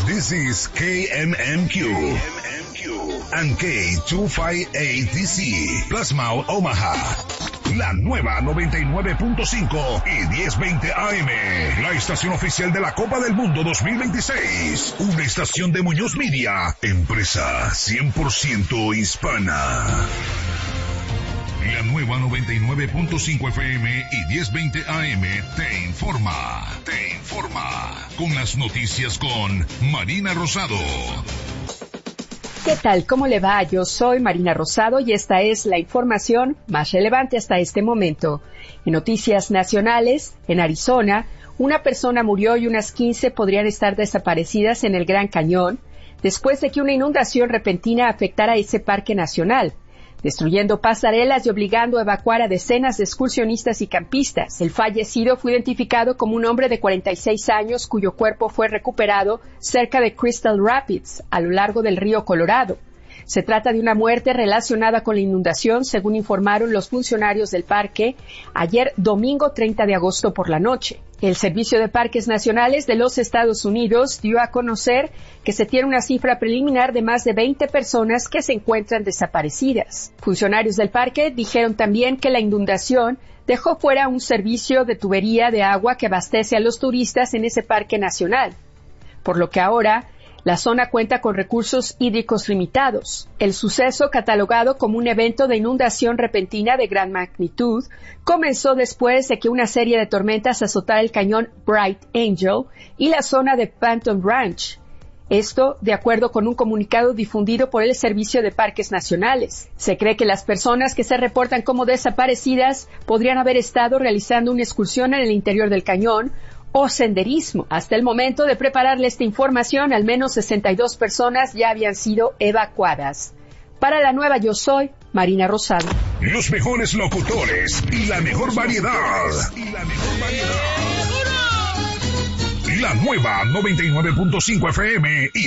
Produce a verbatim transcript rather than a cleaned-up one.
This is K M M Q and K doscientos cincuenta y ocho D C, Plasma Omaha. La nueva noventa y nueve punto cinco y diez veinte A M, la estación oficial de la Copa del Mundo dos mil veintiséis. Una estación de Muñoz Media, empresa cien por ciento hispana. La nueva noventa y nueve punto cinco F M y diez veinte A M te informa, te informa con las noticias con Marina Rosado. ¿Qué tal? ¿Cómo le va? Yo soy Marina Rosado y esta es la información más relevante hasta este momento. En noticias nacionales, en Arizona, una persona murió y unas quince podrían estar desaparecidas en el Gran Cañón después de que una inundación repentina afectara ese parque nacional, destruyendo pasarelas y obligando a evacuar a decenas de excursionistas y campistas. El fallecido fue identificado como un hombre de cuarenta y seis años cuyo cuerpo fue recuperado cerca de Crystal Rapids, a lo largo del río Colorado. Se trata de una muerte relacionada con la inundación, según informaron los funcionarios del parque ayer domingo treinta de agosto por la noche. El Servicio de Parques Nacionales de los Estados Unidos dio a conocer que se tiene una cifra preliminar de más de veinte personas que se encuentran desaparecidas. Funcionarios del parque dijeron también que la inundación dejó fuera un servicio de tubería de agua que abastece a los turistas en ese parque nacional, por lo que ahora la zona cuenta con recursos hídricos limitados. El suceso, catalogado como un evento de inundación repentina de gran magnitud, comenzó después de que una serie de tormentas azotara el cañón Bright Angel y la zona de Phantom Ranch. Esto, de acuerdo con un comunicado difundido por el Servicio de Parques Nacionales. Se cree que las personas que se reportan como desaparecidas podrían haber estado realizando una excursión en el interior del cañón o senderismo. Hasta el momento de prepararle esta información, al menos sesenta y dos personas ya habían sido evacuadas. Para la nueva Yo Soy, Marina Rosado. Los mejores locutores y la mejor variedad. Y la mejor variedad. La nueva noventa y nueve punto cinco F M y